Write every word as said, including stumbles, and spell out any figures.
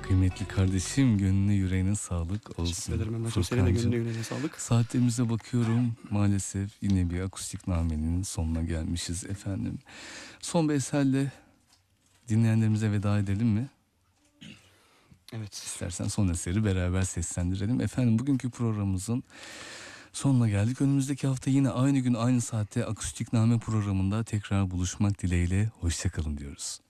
Kıymetli kardeşim, gönlüne yüreğine sağlık olsun. Teşekkür ederim Emre'cim. Senin de gönlüne yüreğine sağlık. Saatlerimize bakıyorum. Maalesef yine bir akustik namenin sonuna gelmişiz efendim. Son bir eserle dinleyenlerimize veda edelim mi? Evet. İstersen son eseri beraber seslendirelim. Efendim bugünkü programımızın sonuna geldik. Önümüzdeki hafta yine aynı gün aynı saatte Akustikname programında tekrar buluşmak dileğiyle. Hoşçakalın diyoruz.